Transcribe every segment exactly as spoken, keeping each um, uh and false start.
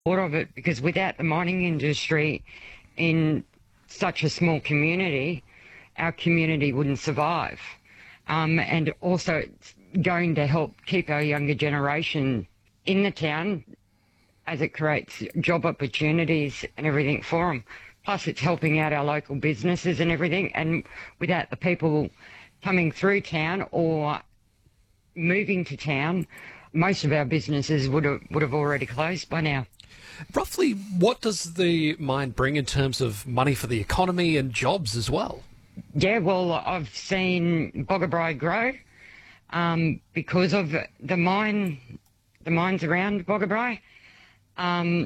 Thought of it because without the mining industry in such a small community, our community wouldn't survive. Um, and also it's going to help keep our younger generation in the town as it creates job opportunities and everything for them. Plus it's helping out our local businesses and everything. And without the people coming through town or moving to town, most of our businesses would have, would have already closed by now. Roughly, what does the mine bring in terms of money for the economy and jobs as well? Yeah, well, I've seen Boggabri grow um, because of the mine, the mines around Boggabri, um,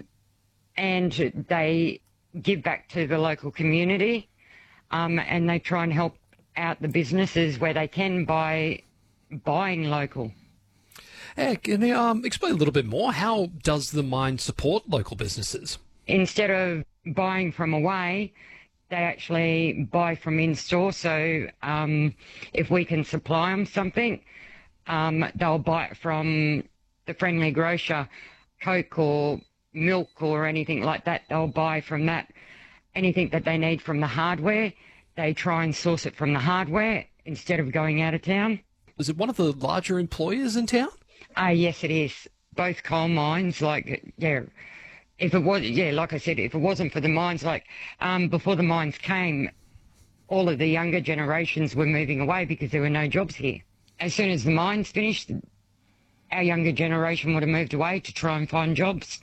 and they give back to the local community, um, and they try and help out the businesses where they can by buying local. Yeah, can you um, explain a little bit more? How does the mine support local businesses? Instead of buying from away, they actually buy from in-store. So um, if we can supply them something, um, they'll buy it from the friendly grocer, Coke or milk or anything like that. They'll buy from that. Anything that they need from the hardware, they try and source it from the hardware instead of going out of town. Is it one of the larger employers in town? Ah, uh, yes, it is. Both coal mines, like, yeah, if it was, yeah, like I said, if it wasn't for the mines, like, um, before the mines came, all of the younger generations were moving away because there were no jobs here. As soon as the mines finished, our younger generation would have moved away to try and find jobs.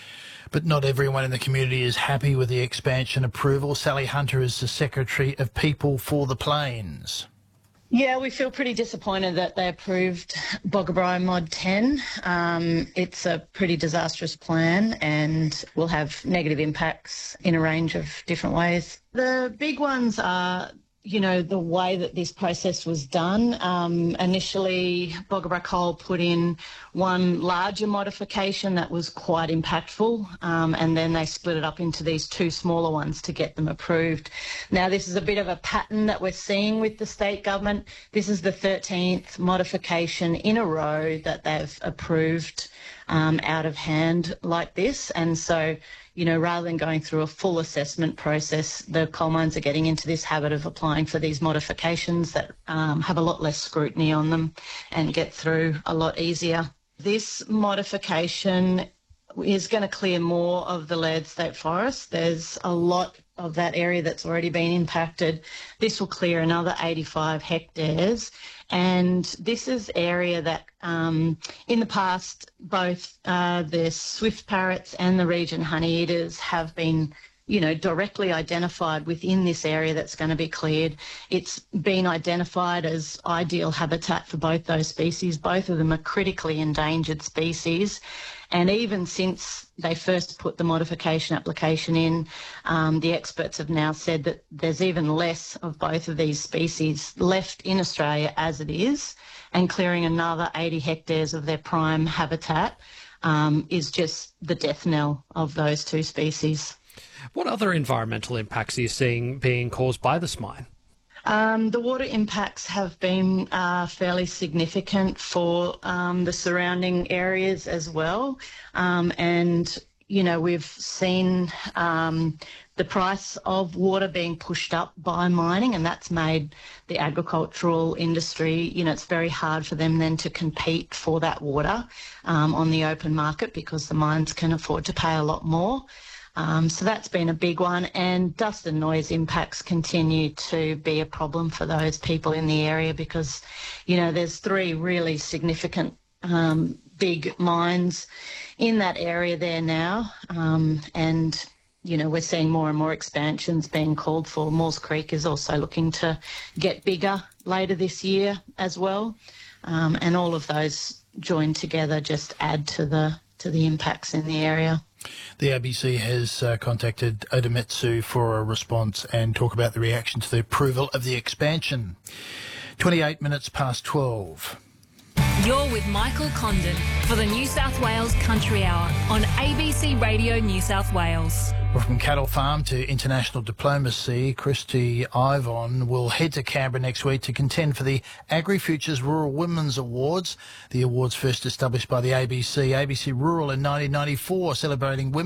But not everyone in the community is happy with the expansion approval. Sally Hunter is the Secretary of People for the Plains. Yeah, we feel pretty disappointed that they approved Boggabri Mod ten. Um, it's a pretty disastrous plan and will have negative impacts in a range of different ways. The big ones are, you know, the way that this process was done. Um, initially, Boggabri Coal put in one larger modification that was quite impactful, um, and then they split it up into these two smaller ones to get them approved. Now, this is a bit of a pattern that we're seeing with the state government. This is the thirteenth modification in a row that they've approved um, out of hand like this, and so you know, rather than going through a full assessment process, the coal mines are getting into this habit of applying for these modifications that um, have a lot less scrutiny on them and get through a lot easier. This modification is going to clear more of the Laird State Forest. There's a lot of that area that's already been impacted. This will clear another eighty-five hectares. And this is area that um, in the past, both uh, the swift parrots and the region honeyeaters have been, you know, directly identified within this area that's going to be cleared. It's been identified as ideal habitat for both those species. Both of them are critically endangered species. And even since they first put the modification application in, um, the experts have now said that there's even less of both of these species left in Australia as it is, and clearing another eighty hectares of their prime habitat um, is just the death knell of those two species. What other environmental impacts are you seeing being caused by this mine? Um, the water impacts have been uh, fairly significant for um, the surrounding areas as well. Um, and, you know, we've seen um, the price of water being pushed up by mining, and that's made the agricultural industry, you know, it's very hard for them then to compete for that water um, on the open market because the mines can afford to pay a lot more. Um, so that's been a big one, and dust and noise impacts continue to be a problem for those people in the area because, you know, there's three really significant um, big mines in that area there now, um, and, you know, we're seeing more and more expansions being called for. Maules Creek is also looking to get bigger later this year as well, um, and all of those joined together just add to the to the impacts in the area. The A B C has uh, contacted Odometsu for a response and talk about the reaction to the approval of the expansion. twenty-eight minutes past twelve. You're with Michael Condon for the New South Wales Country Hour on A B C Radio New South Wales. Well, from cattle farm to international diplomacy, Christy Ivon will head to Canberra next week to contend for the AgriFutures Rural Women's Awards. The awards first established by the A B C, A B C Rural in nineteen ninety-four, celebrating women